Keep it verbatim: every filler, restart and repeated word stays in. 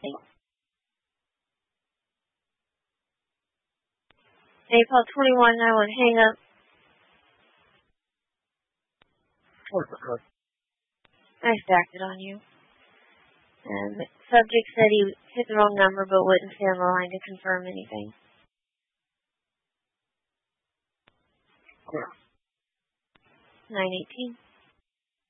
complete. April twenty-first, I would hang up. I stacked it on you. And the subject said he hit the wrong number but wouldn't stay on the line to confirm anything. nine eighteen.